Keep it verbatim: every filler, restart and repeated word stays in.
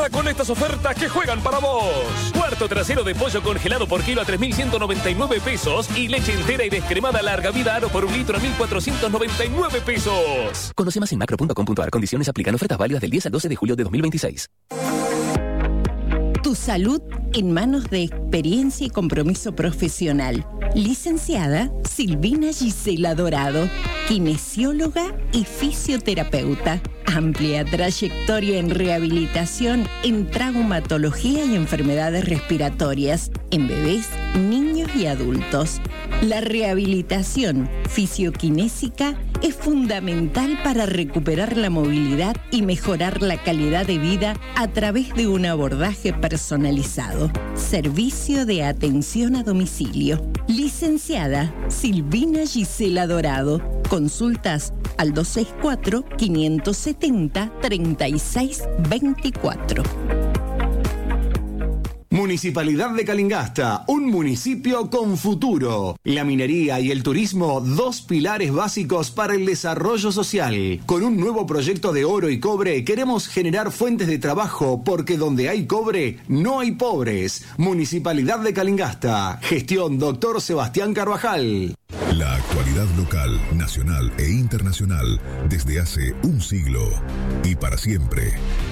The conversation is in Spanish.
Con estas ofertas que juegan para vos. Cuarto trasero de pollo congelado por kilo a tres mil ciento noventa y nueve pesos y leche entera y descremada larga vida Aro por un litro a mil cuatrocientos noventa y nueve pesos. Conoce más en macro punto com punto a r. Condiciones aplican. Ofertas válidas del diez al doce de julio de dos mil veintiséis. Tu salud en manos de experiencia y compromiso profesional. Licenciada Silvina Gisela Dorado, kinesióloga y fisioterapeuta. Amplia trayectoria en rehabilitación en traumatología y enfermedades respiratorias en bebés, niños y adultos. La rehabilitación fisioquinésica es fundamental para recuperar la movilidad y mejorar la calidad de vida a través de un abordaje personalizado. Servicio de atención a domicilio. Licenciada Silvina Gisela Dorado. Consultas al dos seis cuatro, cinco siete cero, tres seis dos cuatro. Municipalidad de Calingasta, un municipio con futuro. La minería y el turismo, dos pilares básicos para el desarrollo social. Con un nuevo proyecto de oro y cobre, queremos generar fuentes de trabajo, porque donde hay cobre, no hay pobres. Municipalidad de Calingasta. Gestión doctor Sebastián Carvajal. La actualidad local, nacional e internacional desde hace un siglo y para siempre.